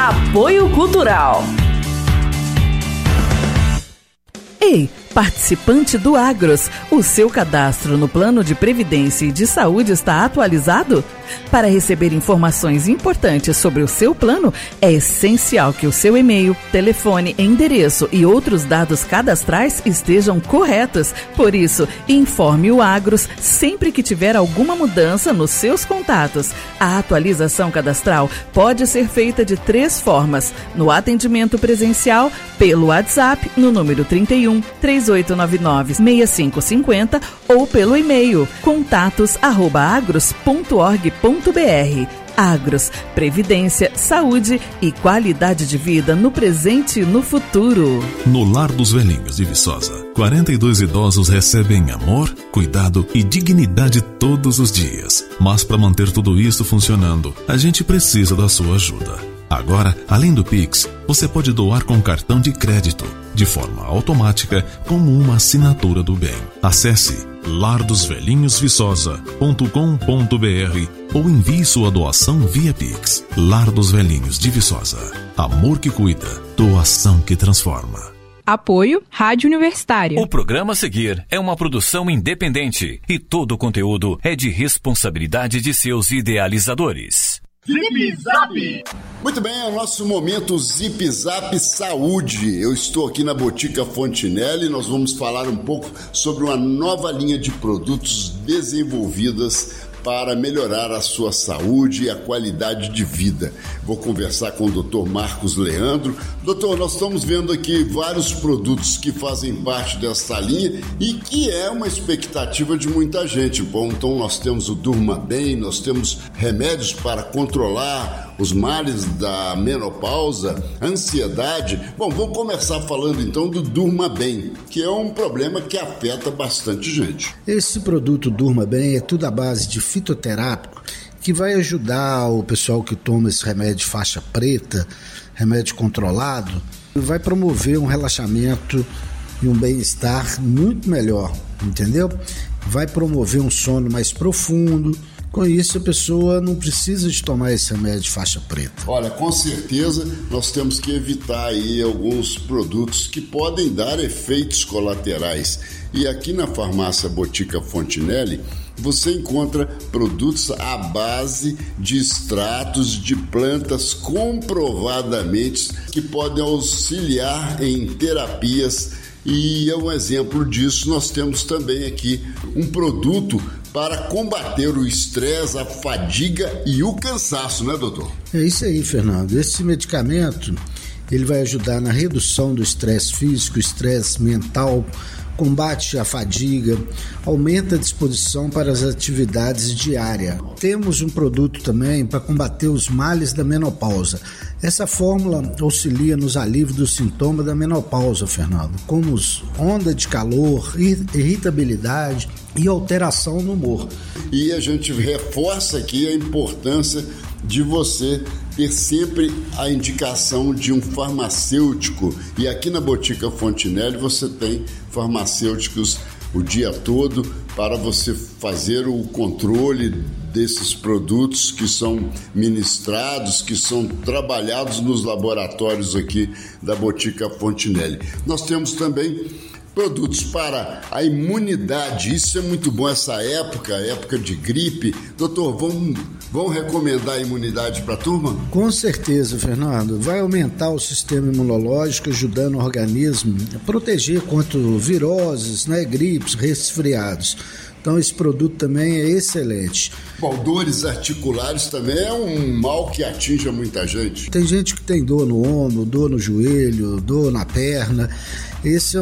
Apoio Cultural. Ei, participante do Agros, o seu cadastro no Plano de Previdência e de Saúde está atualizado? Para receber informações importantes sobre o seu plano, é essencial que o seu e-mail, telefone, endereço e outros dados cadastrais estejam corretos. Por isso, informe o Agros sempre que tiver alguma mudança nos seus contatos. A atualização cadastral pode ser feita de 3 formas: no atendimento presencial, pelo WhatsApp no número 31 3899 6550 ou pelo e-mail contatos@agros.org.br. Agros, previdência, saúde e qualidade de vida no presente e no futuro. No Lar dos Velhinhos de Viçosa, 42 idosos recebem amor, cuidado e dignidade todos os dias. Mas para manter tudo isso funcionando, a gente precisa da sua ajuda. Agora, além do Pix, você pode doar com cartão de crédito, de forma automática, como uma assinatura do bem. Acesse lardosvelhinhosviçosa.com.br ou envie sua doação via Pix. Lar dos Velhinhos de Viçosa. Amor que cuida, doação que transforma. Apoio Rádio Universitária. O programa a seguir é uma produção independente e todo o conteúdo é de responsabilidade de seus idealizadores. Zip Zap! Muito bem, é o nosso momento Zip Zap Saúde. Eu estou aqui na Botica Fontinelli e nós vamos falar um pouco sobre uma nova linha de produtos desenvolvidas para melhorar a sua saúde e a qualidade de vida. Vou conversar com o Dr. Marcos Leandro. Doutor, nós estamos vendo aqui vários produtos que fazem parte dessa linha e que é uma expectativa de muita gente. Bom, então nós temos o Durma Bem, nós temos remédios para controlar os males da menopausa, ansiedade. Bom, vamos começar falando então do Durma Bem, que é um problema que afeta bastante gente. Esse produto Durma Bem é tudo à base de fitoterápico, que vai ajudar o pessoal que toma esse remédio de faixa preta, remédio controlado, vai promover um relaxamento e um bem-estar muito melhor, entendeu? Vai promover um sono mais profundo. Com isso, a pessoa não precisa de tomar esse remédio de faixa preta. Olha, com certeza nós temos que evitar aí alguns produtos que podem dar efeitos colaterais. E aqui na farmácia Botica Fontinelli, você encontra produtos à base de extratos de plantas comprovadamente que podem auxiliar em terapias. E é um exemplo disso, nós temos também aqui um produto para combater o estresse, a fadiga e o cansaço, né, doutor? É isso aí, Fernando. Esse medicamento, ele vai ajudar na redução do estresse físico, estresse mental, combate a fadiga, aumenta a disposição para as atividades diárias. Temos um produto também para combater os males da menopausa. Essa fórmula auxilia nos alívios dos sintomas da menopausa, Fernando, como onda de calor, irritabilidade e alteração no humor. E a gente reforça aqui a importância de você ter sempre a indicação de um farmacêutico. E aqui na Botica Fontinelli você tem farmacêuticos o dia todo para você fazer o controle desses produtos que são ministrados, que são trabalhados nos laboratórios aqui da Botica Fontinelli. Nós temos também produtos para a imunidade, isso é muito bom essa época de gripe. Doutor, vão recomendar a imunidade para a turma? Com certeza, Fernando. Vai aumentar o sistema imunológico, ajudando o organismo a proteger contra viroses, gripes, resfriados. Então esse produto também é excelente. Bom, dores articulares também é um mal que atinge muita gente. Tem gente que tem dor no ombro, dor no joelho, dor na perna. Esse é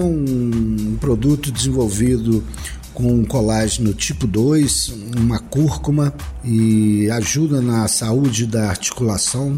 um produto desenvolvido com colágeno tipo 2, uma cúrcuma, e ajuda na saúde da articulação,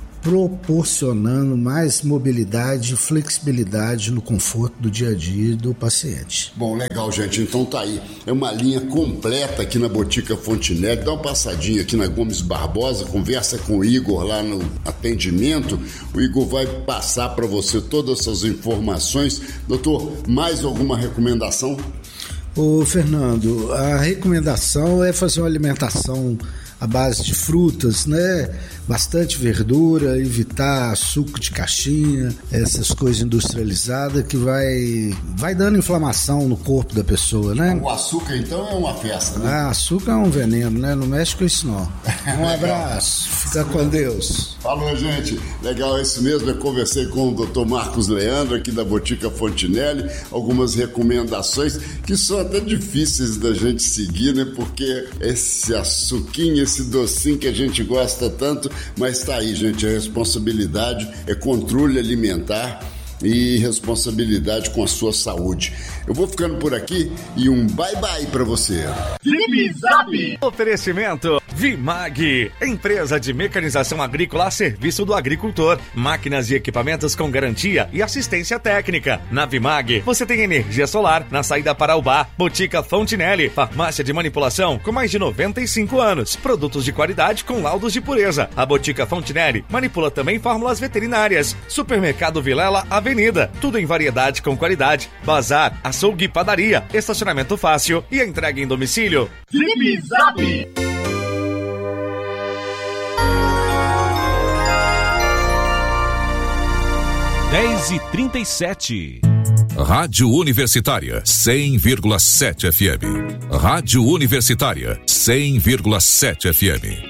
proporcionando mais mobilidade e flexibilidade no conforto do dia a dia do paciente. Bom, legal, gente. Então tá aí. É uma linha completa aqui na Botica Fontinelli. Dá uma passadinha aqui na Gomes Barbosa, conversa com o Igor lá no atendimento. O Igor vai passar para você todas essas informações. Doutor, mais alguma recomendação? Ô, Fernando, a recomendação é fazer uma alimentação à base de frutas, né? Bastante verdura, evitar suco de caixinha, essas coisas industrializadas que vai dando inflamação no corpo da pessoa, né? O açúcar, então, é uma festa, né? Açúcar é um veneno, né? Não mexe com isso, não. Um abraço, fica com Deus. Falou, gente. Legal, é isso mesmo. Eu conversei com o Dr. Marcos Leandro, aqui da Botica Fontinelli, algumas recomendações que são até difíceis da gente seguir, né? Porque esse açuquinho, esse docinho que a gente gosta tanto, mas tá aí, gente, a responsabilidade é controle alimentar e responsabilidade com a sua saúde. Eu vou ficando por aqui e um bye-bye pra você. Zip Zap! Oferecimento Vimag, empresa de mecanização agrícola a serviço do agricultor. Máquinas e equipamentos com garantia e assistência técnica. Na Vimag, você tem energia solar na saída para Ubá. Botica Fontinelli, farmácia de manipulação com mais de 95 anos. Produtos de qualidade com laudos de pureza. A Botica Fontinelli manipula também fórmulas veterinárias. Supermercado Vilela Avenida, tudo em variedade com qualidade. Bazar, açougue e padaria, estacionamento fácil e entrega em domicílio. Zip Zap! Dez e 37. Rádio Universitária 100,7 FM. Rádio Universitária 100,7 FM.